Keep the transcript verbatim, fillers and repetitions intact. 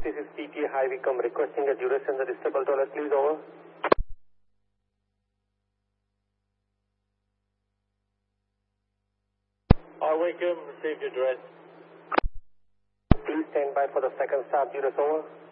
This is P T High Wycombe requesting a duration the disable toilet, please, over. High Wycombe, received your address. Please stand by for the second stop, duration over.